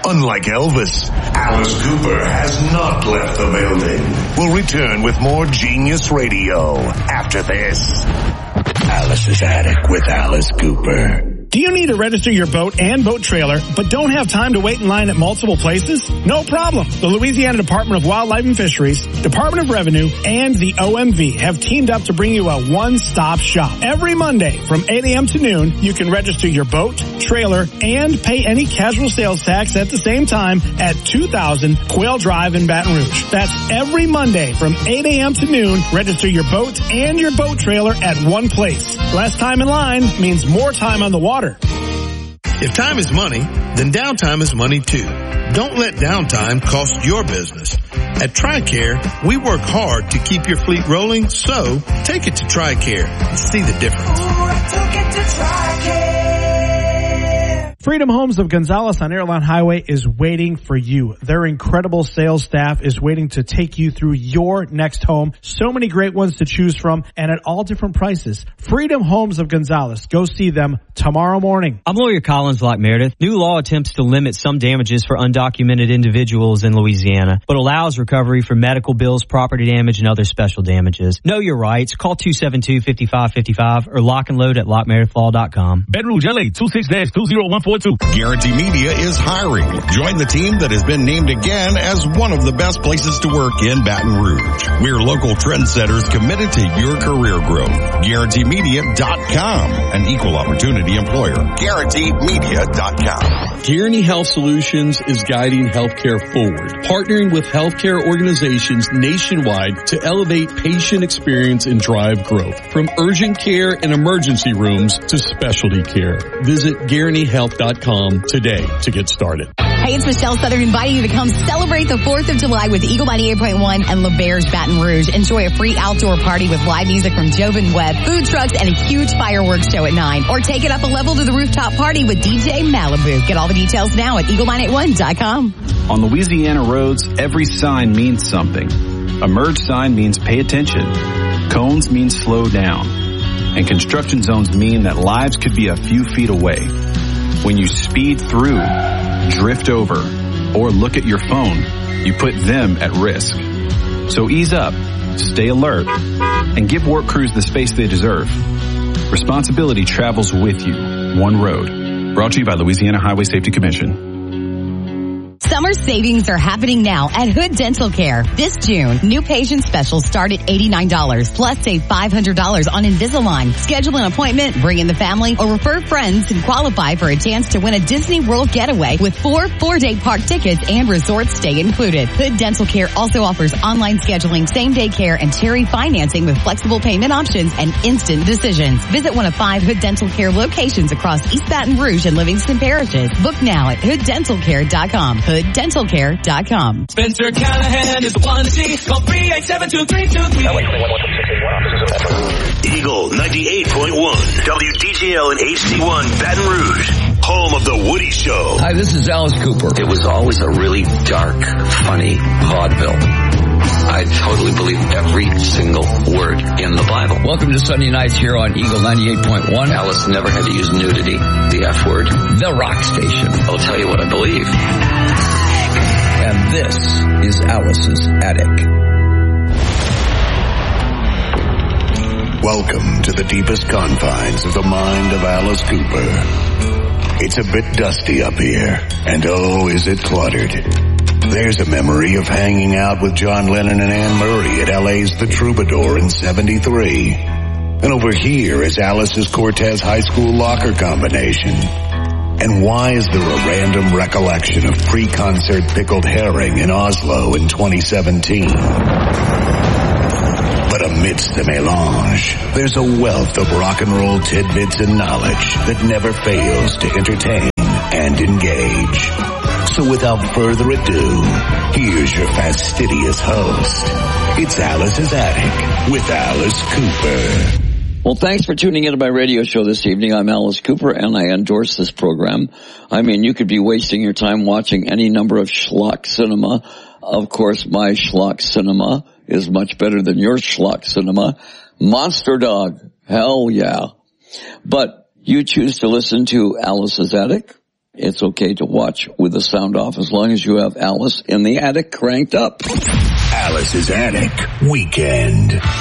Unlike Elvis, Alice Cooper has not left the building. We'll return with more Genius Radio after this. Alice's Attic with Alice Cooper. Do you need to register your boat and boat trailer, but don't have time to wait in line at multiple places? No problem. The Louisiana Department of Wildlife and Fisheries, Department of Revenue, and the OMV have teamed up to bring you a one-stop shop. Every Monday from 8 a.m. to noon, you can register your boat, trailer, and pay any casual sales tax at the same time at 2000 Quail Drive in Baton Rouge. That's every Monday from 8 a.m. to noon. Register your boat and your boat trailer at one place. Less time in line means more time on the water. If time is money, then downtime is money too. Don't let downtime cost your business. At TRICARE, we work hard to keep your fleet rolling, so take it to TRICARE and see the difference. Freedom Homes of Gonzales on Airline Highway is waiting for you. Their incredible sales staff is waiting to take you through your next home. So many great ones to choose from and at all different prices. Freedom Homes of Gonzales. Go see them tomorrow morning. I'm lawyer Collins Lock Meredith. New law attempts to limit some damages for undocumented individuals in Louisiana, but allows recovery for medical bills, property damage, and other special damages. Know your rights. Call 272-5555 or lock and load at lockmeredithlaw.com. Baton Rouge, LA, 26-20142. Guarantee Media is hiring. Join the team that has been named again as one of the best places to work in Baton Rouge. We're local trendsetters committed to your career growth. GuaranteeMedia.com, an equal opportunity employer. GuaranteeMedia.com. Kearney Health Solutions is guiding healthcare forward, partnering with healthcare organizations nationwide to elevate patient experience and drive growth. From urgent care and emergency rooms to specialty care. Visit GuaranteeHealth.com today to get started. Hey, it's Michelle Southern inviting you to come celebrate the 4th of July with Eagle 98.1 and LeBear's Baton Rouge. Enjoy a free outdoor party with live music from Jovan Webb, food trucks, and a huge fireworks show at 9. Or take it up a level to the rooftop party with DJ Malibu. Get all the details now at Eagle981.com. On Louisiana roads, every sign means something. A merge sign means pay attention. Cones means slow down. And construction zones mean that lives could be a few feet away. When you speed through, drift over, or look at your phone, you put them at risk. So ease up, stay alert, and give work crews the space they deserve. Responsibility travels with you. One road. Brought to you by Louisiana Highway Safety Commission. Summer savings are happening now at Hood Dental Care. This June, new patient specials start at $89, plus save $500 on Invisalign. Schedule an appointment, bring in the family, or refer friends and qualify for a chance to win a Disney World getaway with 4 4-day park tickets and resort stay included. Hood Dental Care also offers online scheduling, same-day care, and Terry financing with flexible payment options and instant decisions. Visit one of 5 Hood Dental Care locations across East Baton Rouge and Livingston parishes. Book now at hooddentalcare.com. hooddentalcare.com. Spencer Callahan is the one to see. Call 387-2323. Eagle 98.1, WDJL and HD1 Baton Rouge, home of the Woody Show. Hi, this is Alice Cooper. It was always a really dark, funny vaudeville. I totally believe every single word in the Bible. Welcome to Sunday nights here on Eagle 98.1. Alice never had to use nudity, the F word. The rock station. I'll tell you what I believe. And this is Alice's Attic. Welcome to the deepest confines of the mind of Alice Cooper. It's a bit dusty up here, and oh, is it cluttered. There's a memory of hanging out with John Lennon and Anne Murray at LA's The Troubadour in '73. And over here is Alice's Cortez High School locker combination. And why is there a random recollection of pre-concert pickled herring in Oslo in 2017? But amidst the melange, there's a wealth of rock and roll tidbits and knowledge that never fails to entertain and engage. So without further ado, here's your fastidious host. It's Alice's Attic with Alice Cooper. Well, thanks for tuning into my radio show this evening. I'm Alice Cooper, and I endorse this program. I mean, you could be wasting your time watching any number of schlock cinema. Of course, my schlock cinema is much better than your schlock cinema. Monster Dog, hell yeah. But you choose to listen to Alice's Attic, it's okay to watch with the sound off as long as you have Alice in the Attic cranked up. Alice's Attic Weekend.